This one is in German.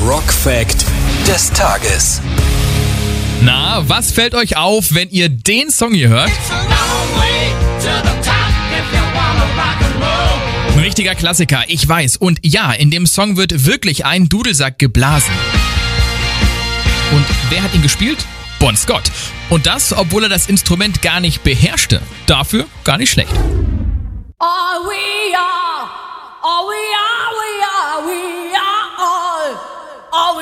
Rock-Fact des Tages. Na, was fällt euch auf, wenn ihr den Song hier hört? Ein richtiger Klassiker, ich weiß. Und ja, in dem Song wird wirklich ein Dudelsack geblasen. Und wer hat ihn gespielt? Bon Scott. Und das, obwohl er das Instrument gar nicht beherrschte. Dafür gar nicht schlecht.